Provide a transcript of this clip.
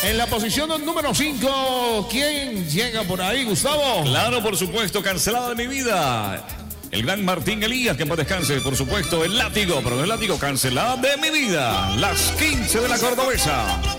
En la posición número 5, ¿quién llega por ahí, Gustavo? Claro, por supuesto, Cancelada de mi vida. El gran Martín Elías, que en paz descanse, por supuesto, el látigo, Cancelada de mi vida. Las 15 de la Cordobesa.